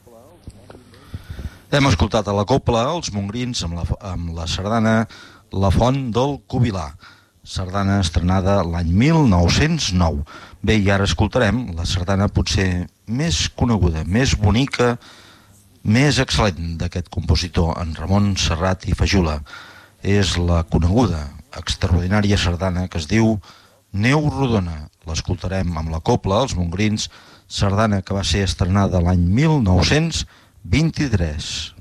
Hem escoltat a la copla Els Mongrins amb la sardana La Font del Cubilà, sardana estrenada l'any 1909. Bé, i ara escoltarem la sardana potser més coneguda, més bonica, més excel·lent d'aquest compositor, en Ramon Serrat i Fajula. És la coneguda, extraordinària sardana que es diu Neu Rodona. L'escoltarem amb la copla Els Mongrins, sardana que va ser estrenada l'any 1923.